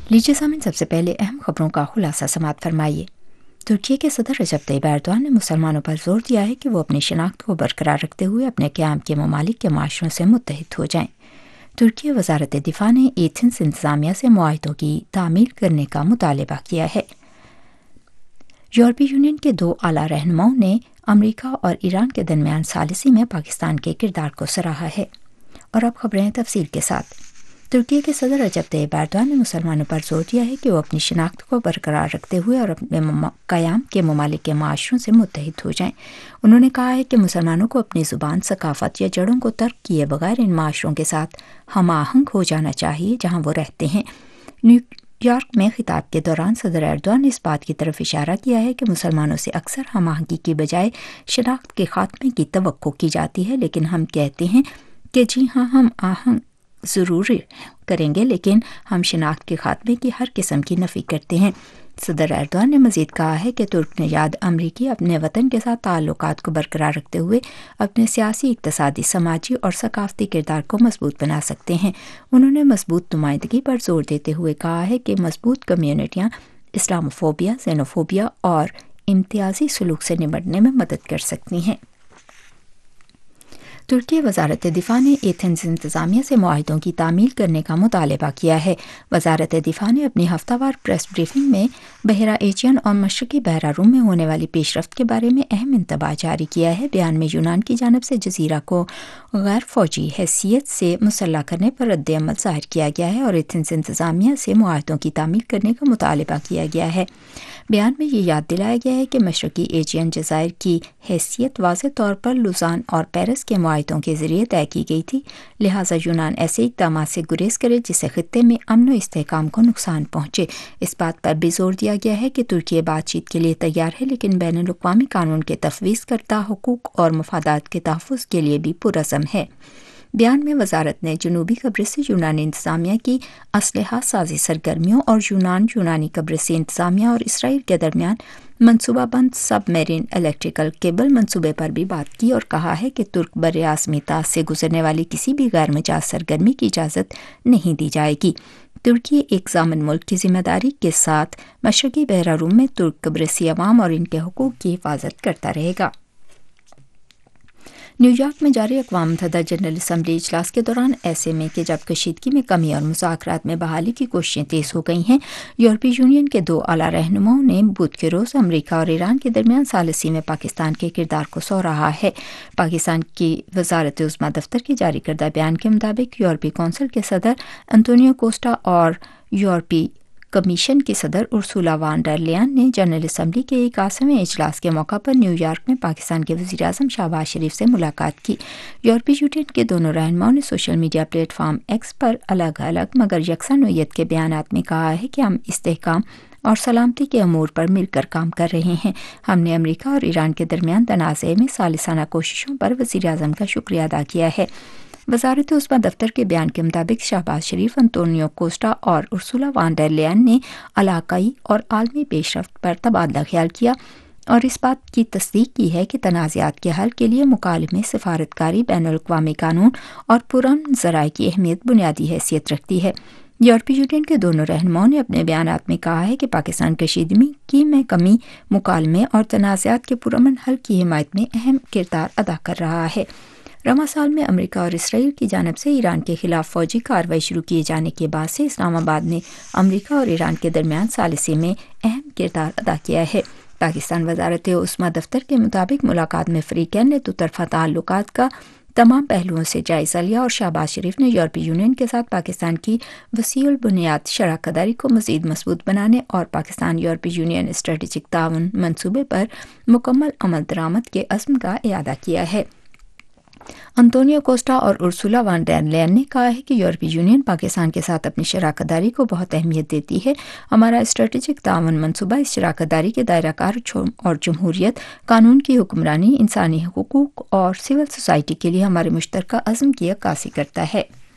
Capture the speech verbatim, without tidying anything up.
लीजिए सामीन, सबसे पहले अहम खबरों का खुलासा समाअत फरमाइए। तुर्की के सदर रजब तैयब एर्दोआन ने मुसलमानों पर जोर दिया है कि वो अपनी शनाख्त को बरकरार रखते हुए अपने क़याम के ममालिक के माशरों से मुत्तहिद हो जाएं। तुर्की वजारत दिफा ने एथेंस इंतजामिया से मुआहदों की तामील करने का मुतालबा किया है। यूरोपीय यूनियन के दो आला रहनुमाओं ने अमरीका और ईरान के दरमियान सालिसी में पाकिस्तान के किरदार को सराहा है। और अब खबरें तफसील के साथ। तुर्की के सदर रजब तैयब एर्दोआन ने मुसलमानों पर जोर दिया है कि वो अपनी शनाख्त को बरकरार रखते हुए और अपने क़याम के ममालिक के माशरों से मुत्तहिद हो जाएं। उन्होंने कहा है कि मुसलमानों को अपनी ज़ुबान, सकाफ़त या जड़ों को तर्क किए बगैर इन माशरों के साथ हम आहंग हो जाना चाहिए जहाँ वो रहते हैं। न्यूयॉर्क में खिताब के दौरान सदर एर्दोआन ने इस बात की तरफ इशारा किया है कि मुसलमानों से अक्सर हम आहंगी की बजाय शनाख्त के खात्मे की तवक्को की जाती है, लेकिन हम कहते हैं कि जी हाँ, हम आहंग ज़रूर करेंगे, लेकिन हम शनाख्त के खात्मे की हर किस्म की नफ़ी करते हैं। सदर एर्दोआन ने मज़ीद कहा है कि तुर्क नयाद अमरीकी अपने वतन के साथ ताल्लुकात को बरकरार रखते हुए अपने सियासी, इक़्तिसादी, समाजी और सकाफ़ती किरदार को मजबूत बना सकते हैं। उन्होंने मजबूत नुमाइंदगी पर जोर देते हुए कहा है कि मजबूत कम्यूनिटियाँ इस्लामोफोबिया, जेनोफोबिया और इम्तियाजी सलूक से निपटने में मदद कर सकती हैं। तुर्की वजारत दिफा ने एथेंस इंतजामिया से मुआहदों की तामील करने का मुतालबा किया है। वजारत दिफा ने अपनी हफ्तावार प्रेस ब्रीफिंग में बहरा एजियन और मशरकी बहरा रूम में होने वाली पेशरफ्त के बारे में अहम इंतबाह जारी किया है। बयान में यूनान की जानब से जजीरा को गैर फौजी हैसियत से मुसल्लह करने पर रद्द अमल ज़ाहिर किया गया है और एथेंस इंतजामिया से मुआहदों की तामील करने का मुतालबा किया गया है। बयान में ये याद दिलाया गया है कि मशरकी एजियन जज़ायर की हैसियत वाज़ेह तौर पर लुज़ान और पेरिस के मुआहदों के ज़रिए तय की गई थी, लिहाजा यूनान ऐसे इक़दाम से गुरेज करे जिससे खित्ते में अमन व इस्तेहकाम को नुकसान पहुँचे। इस बात पर भी जोर दिया गया है कि तुर्की बातचीत के लिए तैयार है, लेकिन बैनुल-अक़वामी कानून के तफवीज़ करता हुकूक और मफादात के तहफ़्फ़ुज़ के लिए भी पुरज़म है। बयान में वजारत ने जनूबी कब्रिस से यूनानी इंतजामिया की असलहा साजी सरगर्मियों और यूनान यूनानी कब्रिस से इंतजामिया और इसराइल के दरमियान मनसूबाबंद सबमरीन इलेक्ट्रिकल केबल मनसूबे पर भी बात की और कहा है कि तुर्क बर आज़मीता से गुजरने वाली किसी भी गैर मजाज सरगर्मी की इजाज़त नहीं दी जाएगी। तुर्की एक ज़ामिन मुल्क की जिम्मेदारी के साथ मशरकी बहरा रूम में तुर्क कब्रिसी अवाम और इनके हुकूक की हिफाजत करता रहेगा। न्यूयॉर्क में जारी अक़वाम मुत्तहिदा जनरल असम्बली इजलास के दौरान ऐसे में कि जब कशीदगी में कमी और मुज़ाकरात में बहाली की कोशिशें तेज़ हो गई हैं, यूरोपीय यूनियन के दो आला रहनुमाओं ने बुध के रोज़ अमरीका और ईरान के दरमियान सालिसी में पाकिस्तान के किरदार को सराहा है। पाकिस्तान की वजारत उज़्मा दफ्तर के जारी करदा बयान के मुताबिक यूरोपीय कौंसिल के सदर एंटोनियो कोस्टा और यूरोपीय कमीशन की सदर उर्सुला वान डर लेयन ने जनरल असम्बली के इक्यासीवें इजलास के मौका पर न्यूयॉर्क में पाकिस्तान के वज़ीर आज़म शहबाज शरीफ से मुलाकात की। यूरोपीय यूनियन के दोनों रहनुमाओं ने सोशल मीडिया प्लेटफॉर्म एक्स पर अलग अलग मगर यकसा नोयत के बयानात में कहा है कि हम इस्तेहकाम और सलामती के अमूर पर मिलकर काम कर रहे हैं। हमने अमरीका और ईरान के दरमियान तनाज़े में सालिसाना कोशिशों पर वज़ीर आज़म का शुक्रिया अदा किया है। वजारत उज़्मा दफ्तर के बयान के मुताबिक शहबाज शरीफ, एंटोनियो कोस्टा और उर्सुला वान डर लेयन ने इलाकाई और आलमी पेशरफ्त पर तबादला ख्याल किया और इस बात की तस्दीक की है कि तनाज़ात के हल के लिए मुकालमे, सिफारतकारी, बैनुल-अक़वामी कानून और पुरअमन ज़राए की अहमियत बुनियादी हैसियत रखती है। यूरोपीय यूनियन के दोनों रहनुमाओं ने अपने बयानात में कहा है कि पाकिस्तान कशीदगी में कमी, मुकालमे और तनाज़ात के पुरअमन हल की हिमायत में अहम किरदार अदा कर रहा है। रवा साल में अमरीका और इसराइल की जानब से ईरान के खिलाफ फौजी कार्रवाई शुरू किए जाने के बाद से इस्लामाबाद ने अमरीका और ईरान के दरमियान सालिसी में अहम किरदार अदा किया है। पाकिस्तान वजारत उज़्मा दफ्तर के मुताबिक मुलाकात में फ़रीक़ैन ने दोतरफ़ा ताल्लुकात का तमाम पहलुओं से जायज़ा लिया और शहबाज शरीफ ने यूरोपीय यूनियन के साथ पाकिस्तान की वसीउल बुनियाद शराकदारी को मज़ीद मजबूत बनाने और पाकिस्तान यूरोपीय यूनियन स्ट्रेटेजिक ताउन मनसूबे पर मुकम्मल अमल दरामद के अज़्म का इआदा किया है। एंटोनियो कोस्टा और उर्सुला वान डर लेयन ने कहा है कि यूरोपीय यूनियन पाकिस्तान के साथ अपनी शराकदारी को बहुत अहमियत देती है। हमारा स्ट्रेटेजिक ताउन मनसूबा इस शराकदारी के दायराकार और जमहूरियत, कानून की हुक्मरानी, इंसानी हुकूक और सिविल सोसाइटी के लिए हमारे मुश्तरका अज़्म की अक्कासी करता है।